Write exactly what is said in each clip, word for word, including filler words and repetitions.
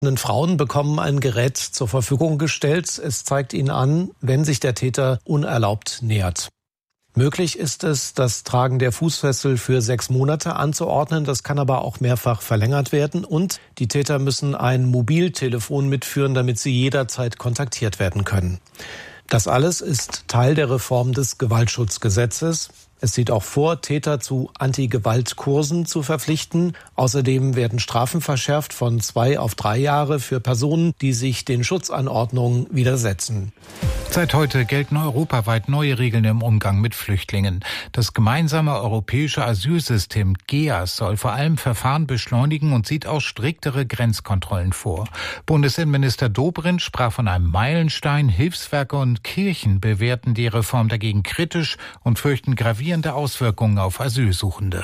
Frauen bekommen ein Gerät zur Verfügung gestellt. Es zeigt ihnen an, wenn sich der Täter unerlaubt nähert. Möglich ist es, das Tragen der Fußfessel für sechs Monate anzuordnen. Das kann aber auch mehrfach verlängert werden. Und die Täter müssen ein Mobiltelefon mitführen, damit sie jederzeit kontaktiert werden können. Das alles ist Teil der Reform des Gewaltschutzgesetzes. Es sieht auch vor, Täter zu Anti-Gewalt-Kursen zu verpflichten. Außerdem werden Strafen verschärft von zwei auf drei Jahre für Personen, die sich den Schutzanordnungen widersetzen. Seit heute gelten europaweit neue Regeln im Umgang mit Flüchtlingen. Das gemeinsame europäische Asylsystem G E A S soll vor allem Verfahren beschleunigen und sieht auch striktere Grenzkontrollen vor. Bundesinnenminister Dobrindt sprach von einem Meilenstein. Hilfswerke und Kirchen bewerten die Reform dagegen kritisch und fürchten gravierende Auswirkungen auf Asylsuchende.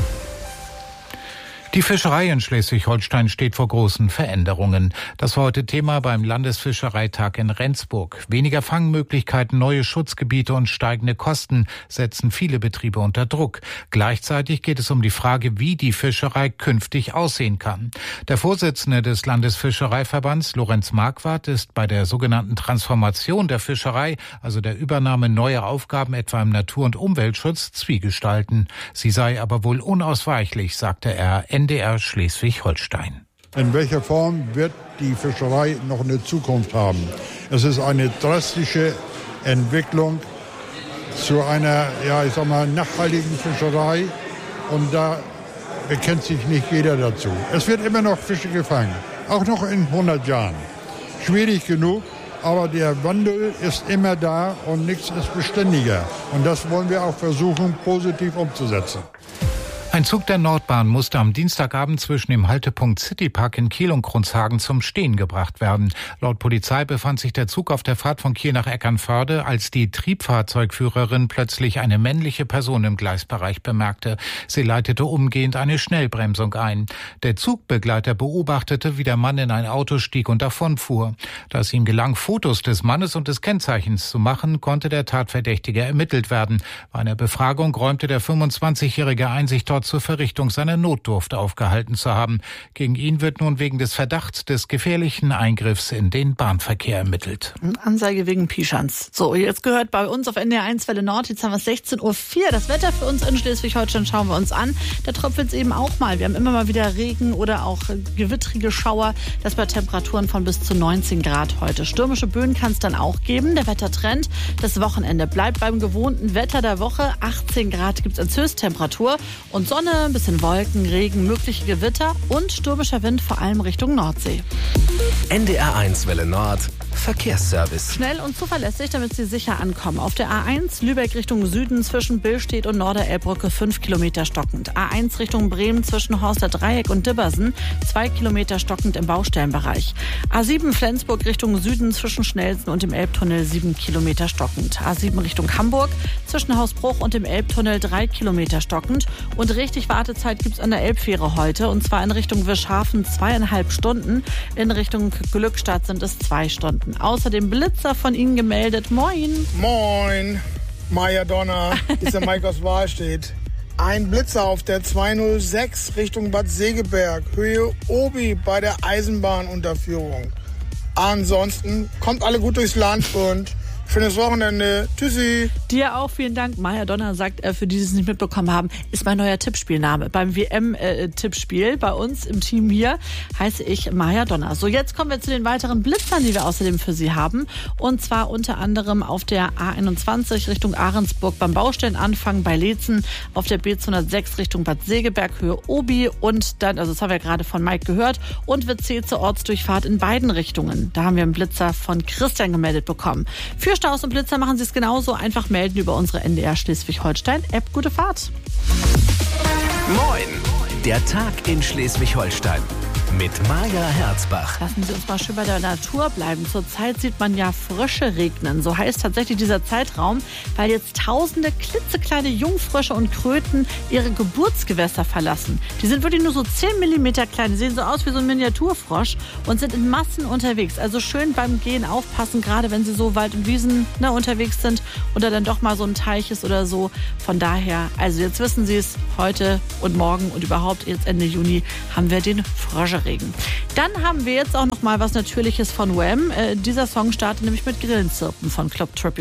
Die Fischerei in Schleswig-Holstein steht vor großen Veränderungen. Das war heute Thema beim Landesfischereitag in Rendsburg. Weniger Fangmöglichkeiten, neue Schutzgebiete und steigende Kosten setzen viele Betriebe unter Druck. Gleichzeitig geht es um die Frage, wie die Fischerei künftig aussehen kann. Der Vorsitzende des Landesfischereiverbands, Lorenz Marquardt, ist bei der sogenannten Transformation der Fischerei, also der Übernahme neuer Aufgaben etwa im Natur- und Umweltschutz, zwiegespalten. Sie sei aber wohl unausweichlich, sagte er N D R Schleswig-Holstein. In welcher Form wird die Fischerei noch eine Zukunft haben? Es ist eine drastische Entwicklung zu einer, ja, ich sag mal, nachhaltigen Fischerei und da bekennt sich nicht jeder dazu. Es wird immer noch Fische gefangen, auch noch in hundert Jahren. Schwierig genug, aber der Wandel ist immer da und nichts ist beständiger. Und das wollen wir auch versuchen, positiv umzusetzen. Ein Zug der Nordbahn musste am Dienstagabend zwischen dem Haltepunkt Citypark in Kiel und Kronshagen zum Stehen gebracht werden. Laut Polizei befand sich der Zug auf der Fahrt von Kiel nach Eckernförde, als die Triebfahrzeugführerin plötzlich eine männliche Person im Gleisbereich bemerkte. Sie leitete umgehend eine Schnellbremsung ein. Der Zugbegleiter beobachtete, wie der Mann in ein Auto stieg und davonfuhr. Da es ihm gelang, Fotos des Mannes und des Kennzeichens zu machen, konnte der Tatverdächtige ermittelt werden. Bei einer Befragung räumte der fünfundzwanzigjährige ein, sich dort zur Verrichtung seiner Notdurft aufgehalten zu haben. Gegen ihn wird nun wegen des Verdachts des gefährlichen Eingriffs in den Bahnverkehr ermittelt. Anzeige wegen Pischans. So, jetzt gehört bei uns auf N D R eins Welle Nord, jetzt haben wir sechzehn Uhr vier. Das Wetter für uns in Schleswig-Holstein schauen wir uns an. Da tröpfelt es eben auch mal. Wir haben immer mal wieder Regen oder auch gewittrige Schauer. Das bei Temperaturen von bis zu neunzehn Grad heute. Stürmische Böen kann es dann auch geben. Der Wettertrend, das Wochenende bleibt beim gewohnten Wetter der Woche. achtzehn Grad gibt es als Höchsttemperatur und Sonne, ein bisschen Wolken, Regen, mögliche Gewitter und stürmischer Wind vor allem Richtung Nordsee. N D R eins Welle Nord Verkehrsservice. Schnell und zuverlässig, damit Sie sicher ankommen. Auf der A eins Lübeck Richtung Süden zwischen Billstedt und Norderelbbrücke fünf Kilometer stockend. A eins Richtung Bremen zwischen Horster Dreieck und Dibbersen zwei Kilometer stockend im Baustellenbereich. A sieben Flensburg Richtung Süden zwischen Schnelsen und dem Elbtunnel sieben Kilometer stockend. A sieben Richtung Hamburg zwischen Hausbruch und dem Elbtunnel drei Kilometer stockend. Und richtig Wartezeit gibt es an der Elbfähre heute. Und zwar in Richtung Wischhafen zweieinhalb Stunden. In Richtung Glückstadt sind es zwei Stunden. Außerdem Blitzer von Ihnen gemeldet. Moin. Moin. Maja Donner. Ist der Mike aus Wahlstedt. Ein Blitzer auf der zweihundertsechs Richtung Bad Segeberg. Höhe Obi bei der Eisenbahnunterführung. Ansonsten kommt alle gut durchs Land und schönes Wochenende. Tschüssi. Dir auch, vielen Dank. Maja Donner sagt, äh, für die, die es nicht mitbekommen haben, ist mein neuer Tippspielname. Beim W M-Tippspiel äh, bei uns im Team hier heiße ich Maja Donner. So, jetzt kommen wir zu den weiteren Blitzern, die wir außerdem für Sie haben. Und zwar unter anderem auf der A einundzwanzig Richtung Ahrensburg beim Baustellenanfang bei Leetzen, auf der B zweihundertsechs Richtung Bad Segeberg, Höhe Obi und dann, also das haben wir gerade von Mike gehört, und W C zur Ortsdurchfahrt in beiden Richtungen. Da haben wir einen Blitzer von Christian gemeldet bekommen. Für Staus und Blitzer machen Sie es genauso. Einfach melden über unsere N D R Schleswig-Holstein-App. Gute Fahrt. Moin, der Tag in Schleswig-Holstein. Mit Maja Herzbach. Lassen Sie uns mal schön bei der Natur bleiben. Zurzeit sieht man ja Frösche regnen. So heißt tatsächlich dieser Zeitraum, weil jetzt tausende klitzekleine Jungfrösche und Kröten ihre Geburtsgewässer verlassen. Die sind wirklich nur so zehn Millimeter klein. Die sehen so aus wie so ein Miniaturfrosch und sind in Massen unterwegs. Also schön beim Gehen aufpassen, gerade wenn Sie so Wald- und Wiesen ne, unterwegs sind oder dann doch mal so ein Teich ist oder so. Von daher, also jetzt wissen Sie es, heute und morgen und überhaupt jetzt Ende Juni haben wir den Frösche Nieselregen. Dann haben wir jetzt auch noch mal was Natürliches von Wham. Äh, dieser Song startet nämlich mit Grillenzirpen von Club Tropical.